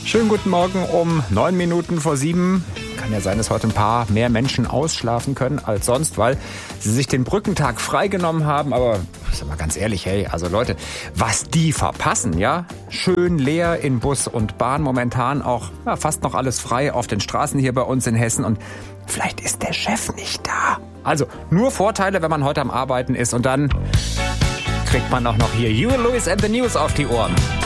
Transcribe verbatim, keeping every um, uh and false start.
Schönen guten Morgen um neun Minuten vor sieben. Kann ja sein, dass heute ein paar mehr Menschen ausschlafen können als sonst, weil sie sich den Brückentag freigenommen haben. Aber ich sag mal ganz ehrlich, hey, also Leute, was die verpassen, ja? Schön leer in Bus und Bahn momentan, auch ja, fast noch alles frei auf den Straßen hier bei uns in Hessen. Und vielleicht ist der Chef nicht da. Also nur Vorteile, wenn man heute am Arbeiten ist. Und dann kriegt man auch noch hier Huey Lewis and the News auf die Ohren.